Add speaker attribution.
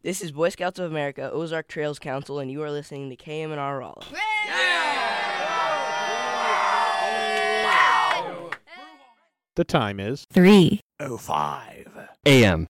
Speaker 1: This is Boy Scouts of America, Ozark Trails Council, and you are listening to KMNR Rolla.
Speaker 2: The time is
Speaker 3: 3:05
Speaker 4: a.m.